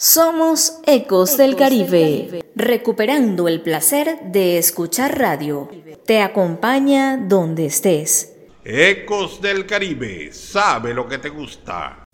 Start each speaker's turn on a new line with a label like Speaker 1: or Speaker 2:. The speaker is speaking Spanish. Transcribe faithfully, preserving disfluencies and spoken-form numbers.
Speaker 1: Somos Ecos del Caribe, recuperando el placer de escuchar radio. Te acompaña donde estés.
Speaker 2: Ecos del Caribe, sabe lo que te gusta.